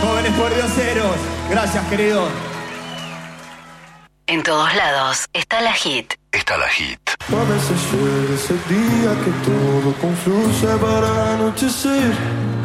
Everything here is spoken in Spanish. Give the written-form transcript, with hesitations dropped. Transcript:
Jóvenes por Dioseros. Gracias, querido. En todos lados está la hit. Está la hit. A veces llega ese día que todo confluye para anochecer.